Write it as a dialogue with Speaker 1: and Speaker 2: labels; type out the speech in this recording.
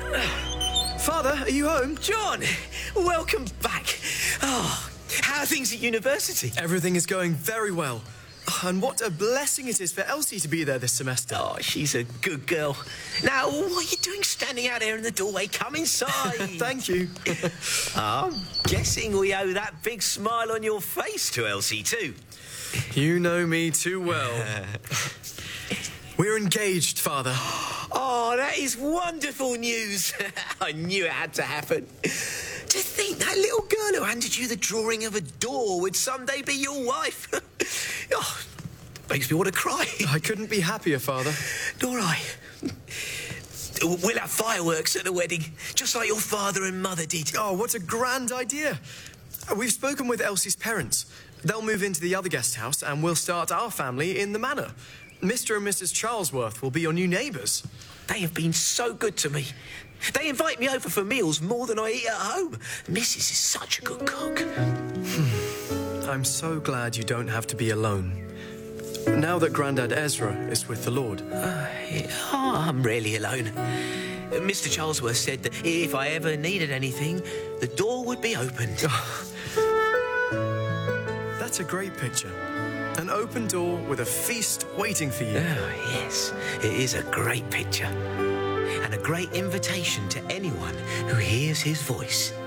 Speaker 1: Father, are you home?
Speaker 2: John, welcome back. Oh, how are things at university?
Speaker 1: Everything is going very well. And what a blessing it is for Elsie to be there this semester.
Speaker 2: Oh, she's a good girl. Now, what are you doing standing out there in the doorway? Come inside.
Speaker 1: Thank you.
Speaker 2: I'm guessing we owe that big smile on your face to Elsie too.
Speaker 1: You know me too well. We're engaged, Father.
Speaker 2: Oh, that is wonderful news. I knew it had to happen. To think that little girl who handed you the drawing of a door would someday be your wife. Oh, makes me want to cry.
Speaker 1: I couldn't be happier, Father.
Speaker 2: Nor I. We'll have fireworks at the wedding, just like your father and mother did.
Speaker 1: Oh, what a grand idea. We've spoken with Elsie's parents. They'll move into the other guest house and we'll start our family in the manor. Mr. and Mrs. Charlesworth will be your new neighbours.
Speaker 2: They have been so good to me. They invite me over for meals more than I eat at home. Mrs. is such a good cook.
Speaker 1: I'm so glad you don't have to be alone. Now that Grandad Ezra is with the Lord.
Speaker 2: I'm rarely alone. Mr. Charlesworth said that if I ever needed anything, the door would be opened.
Speaker 1: That's a great picture. An open door with a feast waiting for you.
Speaker 2: Oh, yes. It is a great picture. And a great invitation to anyone who hears his voice.